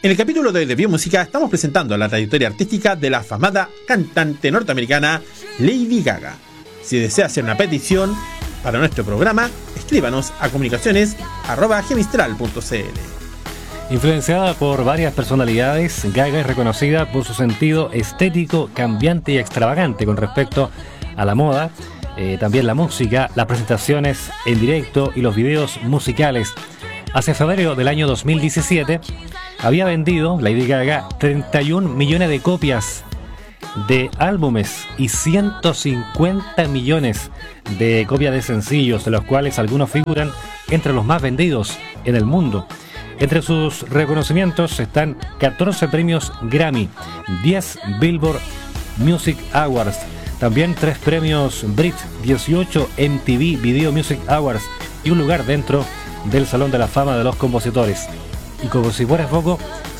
En el capítulo de hoy de Biomúsica estamos presentando la trayectoria artística de la afamada cantante norteamericana Lady Gaga. Si desea hacer una petición para nuestro programa, escríbanos a comunicaciones@gemistral.cl. Influenciada por varias personalidades, Gaga es reconocida por su sentido estético, cambiante y extravagante con respecto a la moda, también la música, las presentaciones en directo y los videos musicales. Hacia febrero del año 2017 había vendido Lady Gaga 31 millones de copias de álbumes y 150 millones de copias de sencillos, de los cuales algunos figuran entre los más vendidos en el mundo. Entre sus reconocimientos están 14 premios Grammy, 10 Billboard Music Awards, también 3 premios Brit, 18 MTV Video Music Awards y un lugar dentro del Salón de la Fama de los Compositores. Y como si fuera poco,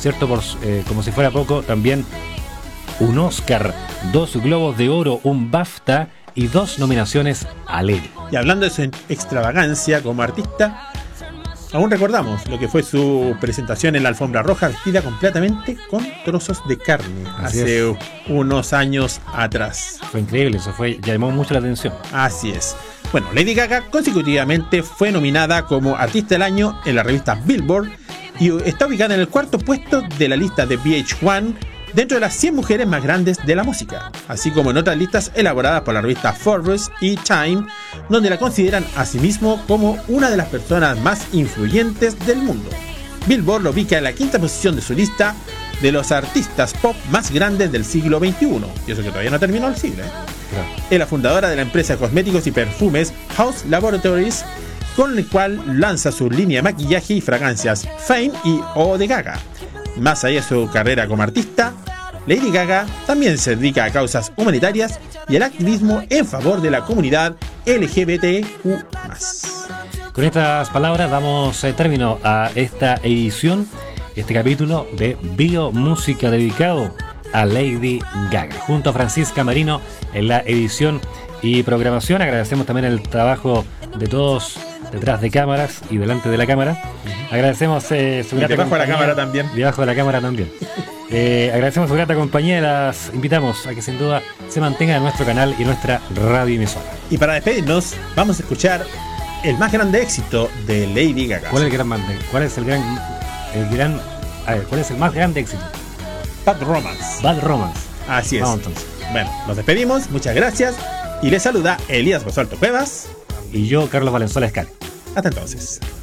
también un Oscar, 2 Globos de Oro, un BAFTA y 2 nominaciones al Emmy. Y hablando de su extravagancia como artista, aún recordamos lo que fue su presentación en la alfombra roja, vestida completamente con trozos de carne. Así hace es. unos años atrás. Fue increíble, llamó mucho la atención. Así es. Bueno, Lady Gaga consecutivamente fue nominada como Artista del Año en la revista Billboard y está ubicada en el 4º puesto de la lista de VH1 dentro de las 100 mujeres más grandes de la música, así como en otras listas elaboradas por la revista Forbes y Time, donde la consideran a sí mismo como una de las personas más influyentes del mundo. Billboard lo ubica en la 5ª posición de su lista de los artistas pop más grandes del siglo XXI, y eso que todavía no terminó el siglo, Claro. Es la fundadora de la empresa de cosméticos y perfumes House Laboratories, con el cual lanza su línea de maquillaje y fragancias Fame y O de Gaga. Más allá de su carrera como artista, Lady Gaga también se dedica a causas humanitarias y al activismo en favor de la comunidad LGBTQ+. Con estas palabras damos término a esta edición, este capítulo de Biomúsica dedicado a Lady Gaga. Junto a Francisca Marino en la edición y programación, agradecemos también el trabajo de todos detrás de cámaras y delante de la cámara. Agradecemos su grata debajo de la compañía. cámara también. Debajo de la cámara también. Agradecemos su grata compañía y las invitamos a que sin duda se mantengan en nuestro canal y nuestra radio emisora. Y para despedirnos, vamos a escuchar el más grande éxito de Lady Gaga. ¿Cuál es el más grande éxito? Bad Romance. Bad Romance. Así es. Vamos entonces. Bueno, nos despedimos, muchas gracias y les saluda Elías Basalto Cuevas. Y yo, Carlos Valenzuela Escali. Hasta entonces.